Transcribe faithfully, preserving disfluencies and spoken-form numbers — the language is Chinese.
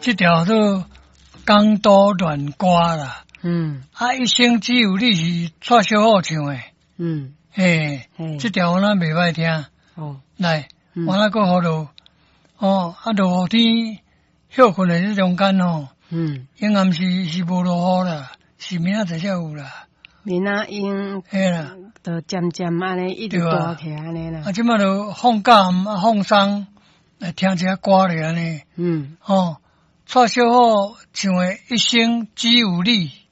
这条都江都乱歌啦。 嗯， 啊，一生只有你是蔡小虎唱的。 嗯， 嘿， 嘿这条我那袂歹听。 哦， 来， 嗯我那个好落，哦，啊，落雨天休困的这中间哦， 嗯， 应该是是无落雨啦，是明仔载才有啦。 明仔因嘿啦， 就渐渐安尼一直对啊大起来安尼啦啊，。即摆就放假啊，放松来听一下歌咧安尼。 嗯， 哦，蔡小虎唱的《一生只有你》。